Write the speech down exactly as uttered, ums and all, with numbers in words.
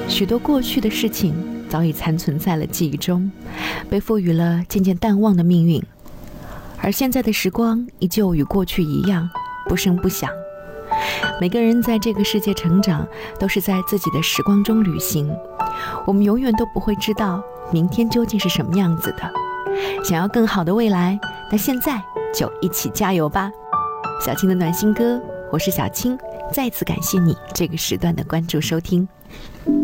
许多过去的事情早已残存在了记忆中，被赋予了渐渐淡忘的命运。而现在的时光依旧与过去一样，不声不响。每个人在这个世界成长，都是在自己的时光中旅行。我们永远都不会知道明天究竟是什么样子的。想要更好的未来，那现在就一起加油吧。小青的暖心歌，我是小青，再次感谢你这个时段的关注收听。